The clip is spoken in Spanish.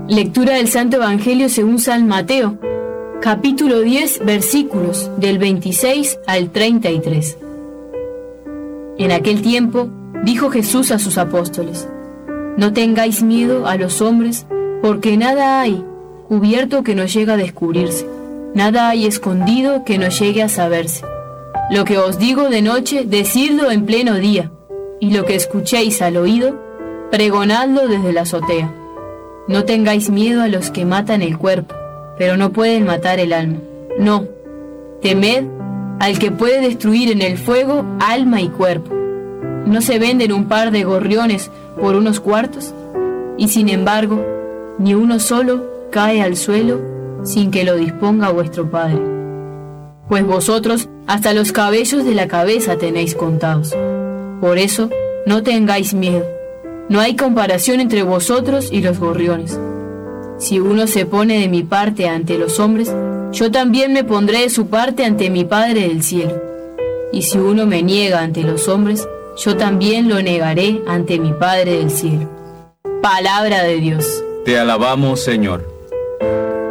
Lectura del Santo Evangelio según San Mateo, capítulo 10, versículos del 26 al 33. En aquel tiempo dijo Jesús a sus apóstoles: No tengáis miedo a los hombres, porque nada hay cubierto que no llegue a descubrirse, nada hay escondido que no llegue a saberse. Lo que os digo de noche, decidlo en pleno día, y lo que escuchéis al oído, pregonadlo desde la azotea. No tengáis miedo a los que matan el cuerpo, pero no pueden matar el alma. No, temed al que puede destruir en el fuego alma y cuerpo. ¿No se venden un par de gorriones por unos cuartos? Y sin embargo, ni uno solo cae al suelo sin que lo disponga vuestro Padre. Pues vosotros hasta los cabellos de la cabeza tenéis contados. Por eso, no tengáis miedo. No hay comparación entre vosotros y los gorriones. Si uno se pone de mi parte ante los hombres, yo también me pondré de su parte ante mi Padre del cielo. Y si uno me niega ante los hombres, yo también lo negaré ante mi Padre del cielo. Palabra de Dios. Te alabamos, Señor.